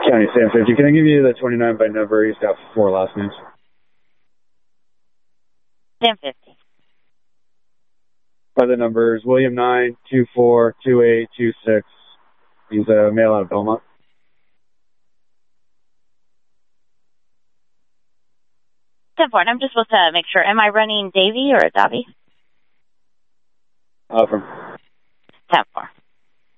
County Sam 50. Can I give you the 29 by number? He's got 4 last names. Sam 50. By the numbers, William 9, 24, 28, 26. He's a male out of Belmont. Sam 4. And I'm just supposed to make sure. Am I running Davy or Davi? From Sam 4.